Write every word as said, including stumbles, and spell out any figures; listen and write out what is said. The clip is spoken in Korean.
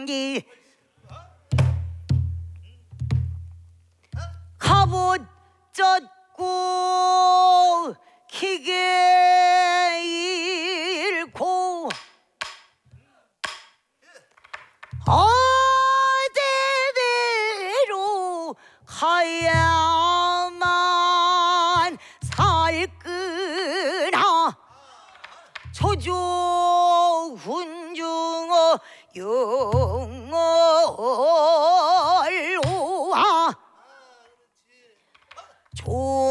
길 갑옷 젖고 기계 잃고 어디로 가야만 살끄나 조조 훈중어 영월오아 조